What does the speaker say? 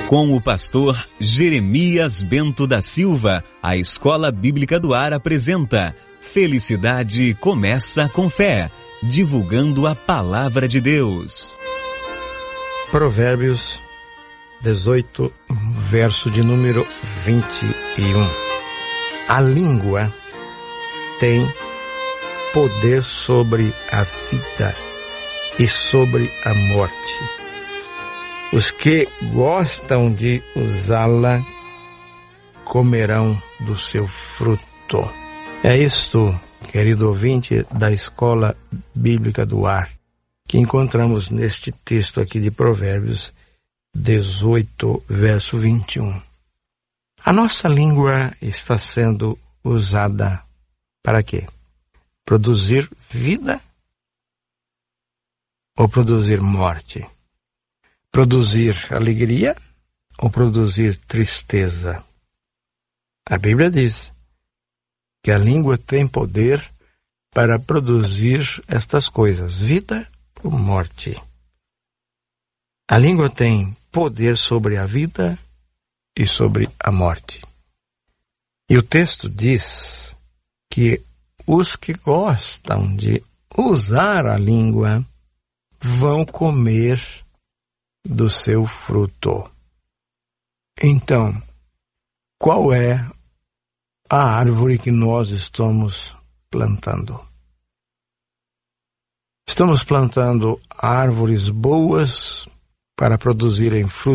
Com o pastor Jeremias Bento da Silva, a Escola Bíblica do Ar apresenta Felicidade Começa com Fé, divulgando a Palavra de Deus. Provérbios 18, verso de número 21. A língua tem poder sobre a vida e sobre a morte. Os que gostam de usá-la comerão do seu fruto. É isto, querido ouvinte da Escola Bíblica do Ar, que encontramos neste texto aqui de Provérbios 18, verso 21. A nossa língua está sendo usada para quê? Produzir vida ou produzir morte? Produzir alegria ou produzir tristeza? A Bíblia diz que a língua tem poder para produzir estas coisas, vida ou morte. A língua tem poder sobre a vida e sobre a morte. E o texto diz que os que gostam de usar a língua vão comer do seu fruto. Então, qual é a árvore que nós estamos plantando? Estamos plantando árvores boas para produzirem frutos